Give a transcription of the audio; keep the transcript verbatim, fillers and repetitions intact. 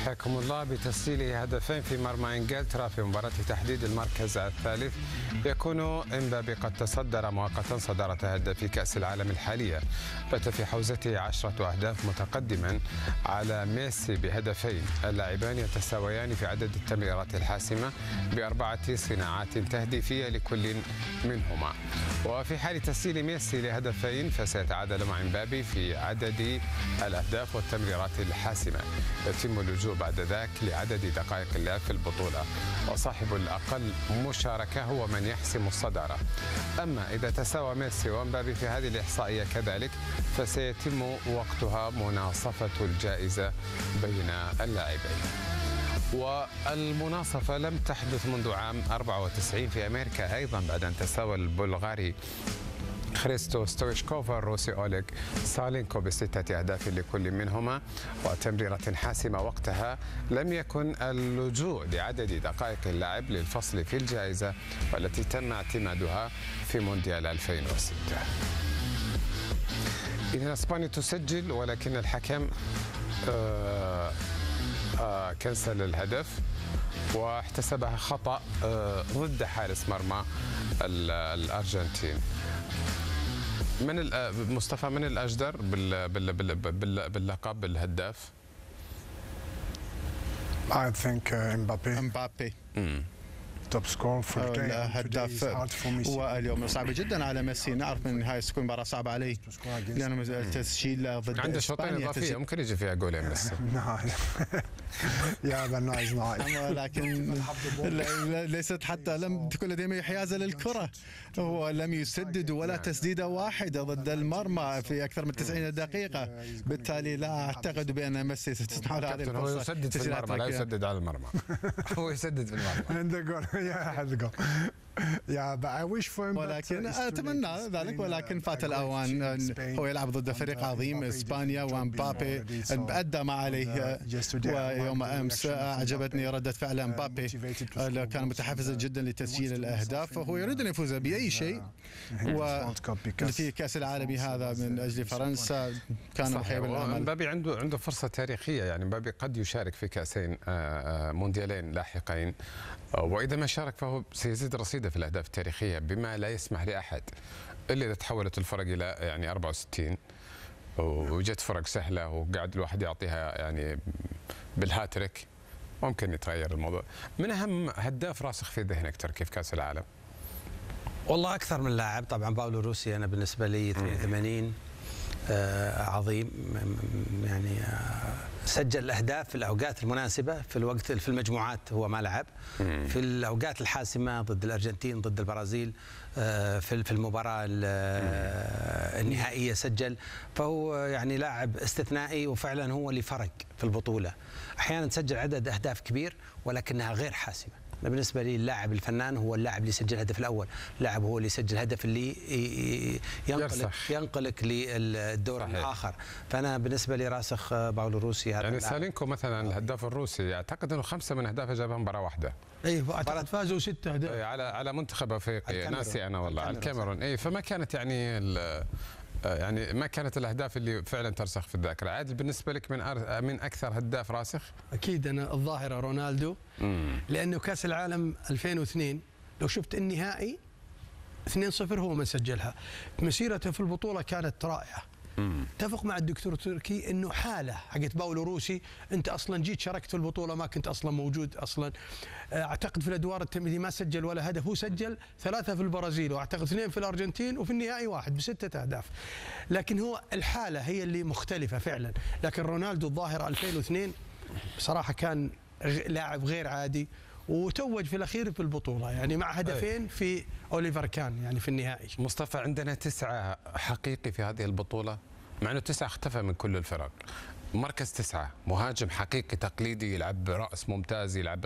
حياكم الله. بتسجيله هدفين في مرمى انجلترا في مباراة تحديد المركز الثالث، يكون امبابي قد تصدر مؤقتا صدارة هداف كأس العالم الحالية. بات في حوزته عشرة أهداف متقدما على ميسي بهدفين. اللاعبان يتساويان في عدد التمريرات الحاسمة بأربعة صناعات تهديفية لكل منهما. وفي حال تسجيل ميسي لهدفين فسيتعادل مع امبابي في عدد الأهداف والتمريرات الحاسمة. يتم اللجوء بعد ذاك لعدد دقائق اللعب في البطولة، وصاحب الأقل مشاركة هو من يحسم الصدارة. أما إذا تساوى ميسي ومبابي في هذه الإحصائية كذلك فسيتم وقتها مناصفة الجائزة بين اللاعبين. والمناصفة لم تحدث منذ عام أربعة وتسعين في أمريكا أيضا، بعد أن تساوى البلغاري خريستو ستويشكوف الروسي أوليغ سالينكو بستة أهداف لكل منهما وتمريرة حاسمة. وقتها لم يكن اللجوء لعدد دقائق اللعب للفصل في الجائزة، والتي تم اعتمادها في مونديال ألفين وستة. إذن اسبانيا تسجل، ولكن الحكم آه آه كنسل الهدف واحتسبها خطأ آه ضد حارس مرمى الأرجنتين. من مصطفى من الأجدر بال بال بال باللقب بالهداف؟ I think امبابي. امبابي. توب سكور في الهداف. واليوم صعب جدا على ميسي، نعرف من هاي ستكون مباراة صعبة عليه لأنه تسجيل ضد عنده شوطين إضافية ممكن يجي فيها جولين بس. يا بنايز نايس. ولكن ليست حتى لم تكن لديه حيازة للكرة، هو لم يسدد ولا تسديدة واحدة ضد المرمى في أكثر من تسعين دقيقة، بالتالي لا أعتقد بأن ميسي ستنحل هذه الفرصة. هو يسدد في المرمى، لا يسدد على المرمى. هو يسدد في المرمى. ولكن أتمنى ذلك، ولكن فات الأوان. هو يلعب ضد فريق عظيم إسبانيا، ومبابي أدى ما عليه. ويوم أمس أعجبتني ردة فعل مبابي، كان متحفزا جدا لتسجيل الأهداف، وهو يريد أن يفوز بأي شيء. وفي كأس العالم هذا من أجل فرنسا كان مخيب الأمل. مبابي عنده عنده فرصة تاريخية، يعني مبابي قد يشارك في كأسين مونديالين لاحقين، وإذا ما شارك فهو سيزيد رصيده في الأهداف التاريخية بما لا يسمح لأحد، إلا إذا تحولت الفرق إلى يعني أربعة وستين وجت فرق سهلة وقاعد الواحد يعطيها يعني بالهاتريك، ممكن يتغير الموضوع. من أهم هداف راسخ في ذهنك تركي في كأس العالم؟ والله أكثر من لاعب، طبعا باولو روسي أنا بالنسبة لي ثمانية وثمانين آه عظيم، يعني آه سجل الأهداف في الأوقات المناسبة، في الوقت في المجموعات هو ما لعب، في الأوقات الحاسمة ضد الأرجنتين ضد البرازيل آه في في المباراة النهائية سجل. فهو يعني لاعب استثنائي، وفعلا هو اللي فرق في البطولة. أحيانا تسجل عدد أهداف كبير ولكنها غير حاسمة. بالنسبة لي اللاعب الفنان هو اللاعب اللي يسجل الهدف الأول، اللاعب هو اللي يسجل الهدف اللي ينقلك ينقلك للدور الآخر. فأنا بالنسبة لي راسخ باولو روسي هذا. يعني سالينكو مثلا الهداف الروسي أعتقد أنه خمسة من أهدافه جابها مباراة واحدة. ايوه اعتقد فازوا ستة اهداف على على منتخب افريقيا، ناسي انا والله، على الكاميرون. اي فما كانت يعني يعني ما كانت الاهداف اللي فعلا ترسخ في الذاكره. عادل بالنسبه لك من من اكثر هداف راسخ؟ اكيد انا الظاهره رونالدو، مم. لانه كاس العالم ألفين واثنين لو شفت النهائي اثنين صفر هو من سجلها. مسيرته في البطوله كانت رائعه. اتفق مع الدكتور تركي انه حاله حقت باولو روسي، انت اصلا جيت شاركت في البطوله ما كنت اصلا موجود اصلا. اعتقد في الادوار التمهيديه ما سجل ولا هدف، هو سجل ثلاثه في البرازيل، واعتقد اثنين في الارجنتين، وفي النهائي واحد بسته اهداف. لكن هو الحاله هي اللي مختلفه فعلا. لكن رونالدو الظاهره ألفين واثنين بصراحه كان لاعب غير عادي، وتوج في الاخير في البطوله يعني مع هدفين في اوليفر كان يعني في النهائي. مصطفى عندنا تسعه حقيقي في هذه البطوله، مع انه تسعه اختفى من كل الفرق. مركز تسعه مهاجم حقيقي تقليدي يلعب براس ممتاز، يلعب